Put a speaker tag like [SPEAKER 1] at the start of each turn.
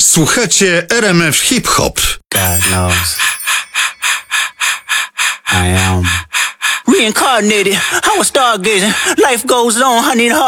[SPEAKER 1] Słuchacie RMF Hip Hop.
[SPEAKER 2] God knows I am reincarnated. I was stargazing. Life goes on. I need hard.